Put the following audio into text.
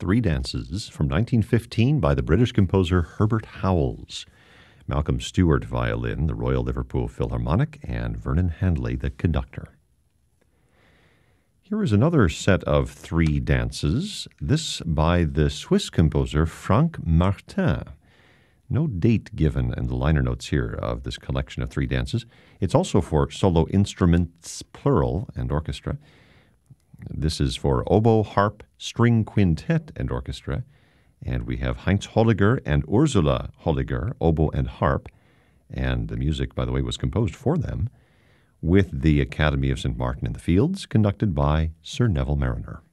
Three Dances from 1915 by the British composer Herbert Howells. Malcolm Stewart, violin, the Royal Liverpool Philharmonic, and Vernon Handley, the conductor. Here is another set of three dances, this by the Swiss composer Franck Martin. No date given in the liner notes here of this collection of three dances. It's also for solo instruments, plural, and orchestra. This is for oboe, harp, string quintet, and orchestra. And we have Heinz Holliger and Ursula Holliger, oboe and harp. And the music, by the way, was composed for them with the Academy of St. Martin in the Fields, conducted by Sir Neville Marriner.